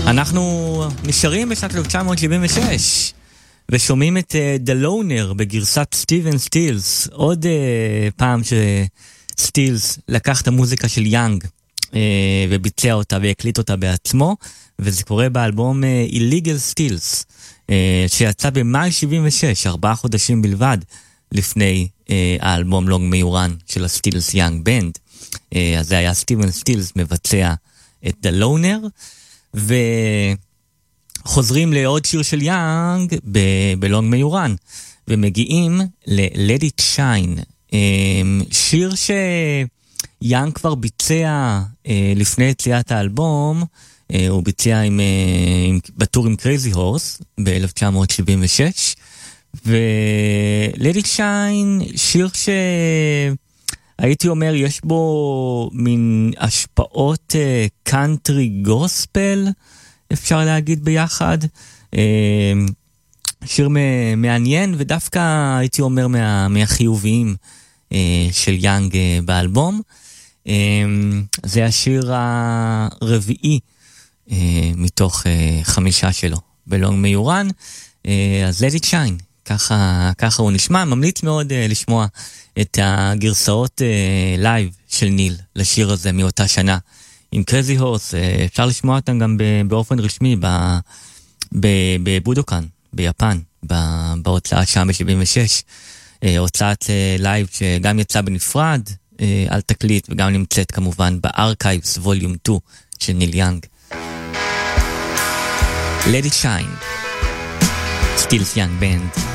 אנחנו נשארים בשנת 1976 ושומעים את The Loner בגרסת סטיבן סטילס. עוד פעם שסטילס לקח את המוזיקה של יאנג וביצע אותה והקליט אותה בעצמו, וזה קורה באלבום Illegal Stills שיצא במאי 76, 4 חודשים בלבד לפני האלבום לונג מיורן של הסטילס יאנג בנד. אז זה היה סטיבן סטילס מבצע את The Loner, וחוזרים לעוד שיר של יאנג בלונג מיורן, ומגיעים ל-Let It Shine, שיר שיאנג כבר ביצע לפני יציאת האלבום. הוא ביצע בטור עם Crazy Horse ב-1976, ו-Let It Shine שיר הייתי אומר יש בו מין השפעות קאנטרי גוספל, אפשר להגיד ביחד. שיר מעניין, ודווקא הייתי אומר מהחיוביים של יאנג באלבום. זה השיר הרביעי מתוך 5 שלו בלונג מיורן. אז Let It Shine, ככה הוא נשמע. ממליץ מאוד לשמוע את הגרסאות לייב של ניל לשיר הזה מאותה שנה עם Crazy Horse. אפשר לשמוע אותם גם באופן רשמי בבודוקן ביפן, בהוצאה שם ב-76, הוצאת לייב שגם יצא בנפרד על תקליט, וגם נמצאת כמובן בארכייבס ווליום 2 של ניל יאנג. Let It Shine, Stills Young Band.